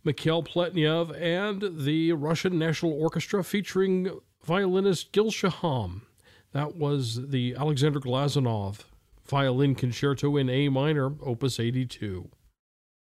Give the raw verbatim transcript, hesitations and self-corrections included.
Mikhail Pletnev and the Russian National Orchestra featuring violinist Gil Shaham. That was the Alexander Glazunov Violin Concerto in A minor, Opus eighty-two.